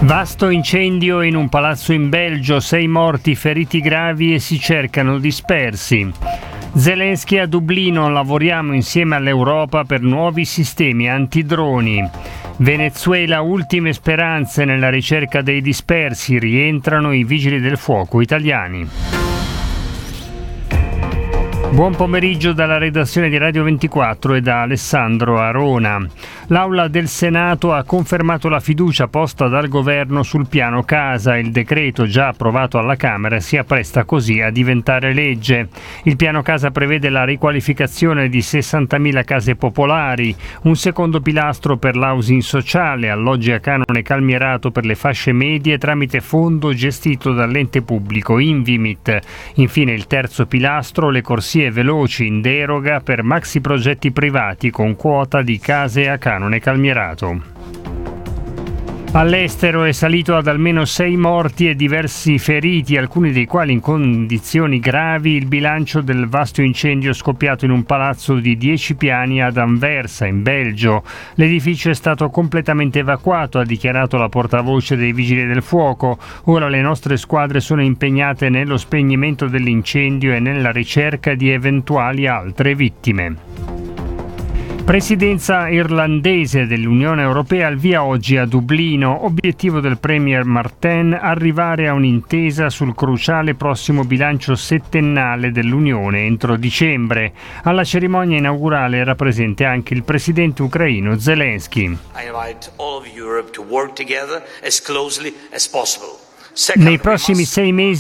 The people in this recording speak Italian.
Vasto incendio in un palazzo in Belgio, 6 morti, feriti gravi e si cercano dispersi. Zelensky a Dublino, lavoriamo insieme all'Europa per nuovi sistemi antidroni. Venezuela, ultime speranze nella ricerca dei dispersi, rientrano i vigili del fuoco italiani. Buon pomeriggio dalla redazione di Radio 24 e da Alessandro Arona. L'Aula del Senato ha confermato la fiducia posta dal governo sul piano casa. Il decreto già approvato alla Camera si appresta così a diventare legge. Il piano casa prevede la riqualificazione di 60.000 case popolari, un secondo pilastro per l'housing sociale, alloggi a canone calmierato per le fasce medie tramite fondo gestito dall'ente pubblico Invimit. Infine il terzo pilastro, le corsie veloci in deroga per maxi progetti privati con quota di case a canone calmierato. All'estero è salito ad almeno 6 morti e diversi feriti, alcuni dei quali in condizioni gravi, il bilancio del vasto incendio scoppiato in un palazzo di 10 piani ad Anversa, in Belgio. L'edificio è stato completamente evacuato, ha dichiarato la portavoce dei Vigili del Fuoco. Ora le nostre squadre sono impegnate nello spegnimento dell'incendio e nella ricerca di eventuali altre vittime. Presidenza irlandese dell'Unione Europea al via oggi a Dublino. Obiettivo del Premier Martin: arrivare a un'intesa sul cruciale prossimo bilancio settennale dell'Unione entro dicembre. Alla cerimonia inaugurale era presente anche il presidente ucraino Zelensky. Nei prossimi 6 mesi